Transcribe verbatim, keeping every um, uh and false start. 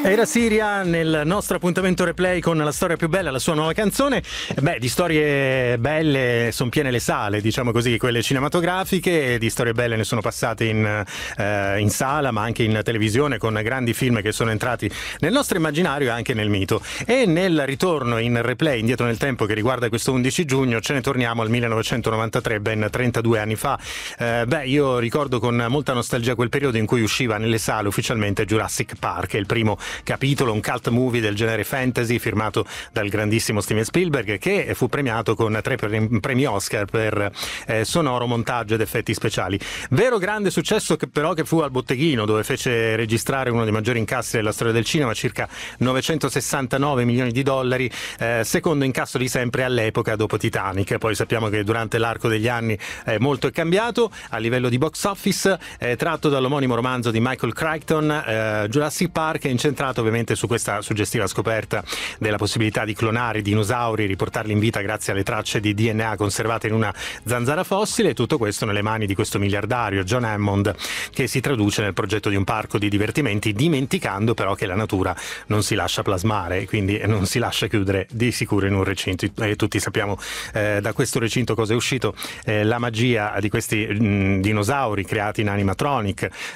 Era Siria nel nostro appuntamento replay con la storia più bella, la sua nuova canzone. Beh, di storie belle sono piene le sale, diciamo così, quelle cinematografiche, di storie belle ne sono passate in, eh, in sala, ma anche in televisione, con grandi film che sono entrati nel nostro immaginario e anche nel mito. E nel ritorno in replay, indietro nel tempo, che riguarda questo undici giugno, ce ne torniamo al millenovecentonovantatré, ben trentadue anni fa. Eh, beh, io ricordo con molta nostalgia quel periodo in cui usciva nelle sale ufficialmente Jurassic Park, il primo capitolo, un cult movie del genere fantasy firmato dal grandissimo Steven Spielberg, che fu premiato con tre premi Oscar per eh, sonoro, montaggio ed effetti speciali. Vero grande successo che però che fu al botteghino, dove fece registrare uno dei maggiori incassi della storia del cinema, circa novecentosessantanove milioni di dollari, eh, secondo incasso di sempre all'epoca dopo Titanic. Poi sappiamo che durante l'arco degli anni eh, molto è cambiato a livello di box office. Eh, tratto dall'omonimo romanzo di Michael Crichton, eh, Jurassic Park è incentrato ovviamente su questa suggestiva scoperta della possibilità di clonare i dinosauri, riportarli in vita grazie alle tracce di D N A conservate in una zanzara fossile, e tutto questo nelle mani di questo miliardario John Hammond, che si traduce nel progetto di un parco di divertimenti, dimenticando però che la natura non si lascia plasmare, quindi non si lascia chiudere di sicuro in un recinto. E tutti sappiamo eh, da questo recinto cosa è uscito, eh, la magia di questi mh, dinosauri creati in animatronic,